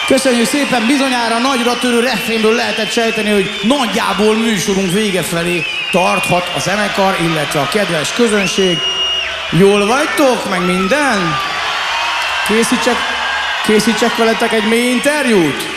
Köszönjük szépen, bizonyára nagyra törő refrénből lehetett sejteni, hogy nagyjából műsorunk vége felé tarthat a zenekar, illetve a kedves közönség. Jól vagytok, meg minden? Készítsek veletek egy mély interjút?